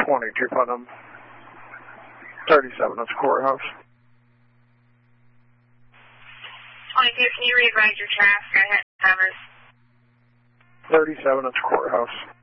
22 Putnam. 37, that's Courthouse. 22, can you readvise your traffic? I had numbers. 37, that's Courthouse.